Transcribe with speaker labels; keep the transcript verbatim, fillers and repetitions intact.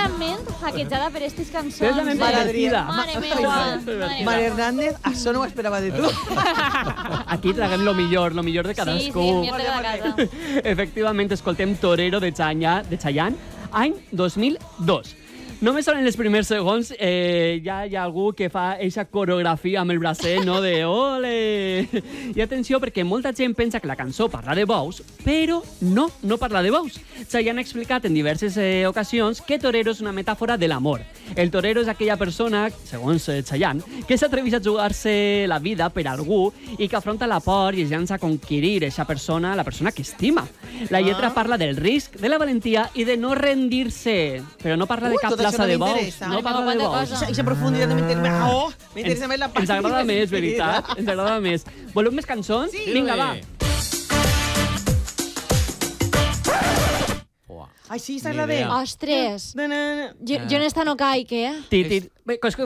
Speaker 1: realment hackejada per aquestes cançons.
Speaker 2: Completament
Speaker 1: eh?
Speaker 2: pervertida.
Speaker 1: Mare meva.
Speaker 3: Mare Hernández, això no ho esperava de tu.
Speaker 2: Aquí traguem lo millor, lo millor de
Speaker 1: Sí, sí,
Speaker 2: cadascú.
Speaker 1: el millor de cada casa.
Speaker 2: Efectivament, escoltem Torero de Chayanne, de Chayanne, any dos mil dos. Només són en els primers segons, eh, ja hi ha algú que fa eixa coreografia amb el bracer, no?, de ole! I atenció, perquè molta gent pensa que la cançó parla de bous, però no, no parla de bous. Chayanne ha explicat en diverses eh, ocasions que torero és una metàfora de l'amor. El torero és aquella persona, segons eh, Chayanne, que s'atreveix a jugar-se la vida per algú i que afronta la por i es llança a conquerir eixa persona, la persona que estima. La lletra parla del risc, de la valentia i de no rendir-se, però no parla de
Speaker 3: Ui,
Speaker 2: cap
Speaker 3: tot això
Speaker 2: plaça
Speaker 3: no
Speaker 2: de bous.
Speaker 3: m'interessa.
Speaker 2: No
Speaker 1: Ai,
Speaker 2: parla
Speaker 1: però
Speaker 2: de
Speaker 1: quanta
Speaker 2: bous.
Speaker 1: cosa.
Speaker 3: Eixa profunditat no m'interessa. Oh, m'interessa més la part.
Speaker 2: Ens agrada més, veritat? Ens agrada més. Voleu més cançons?
Speaker 3: Sí.
Speaker 2: Vinga, va.
Speaker 3: Ai, sí, s'agrada.
Speaker 1: Ostres.
Speaker 3: Na, na, na.
Speaker 1: Jo, jo en esta no caic, eh?
Speaker 2: Ti, ti. Bé, és que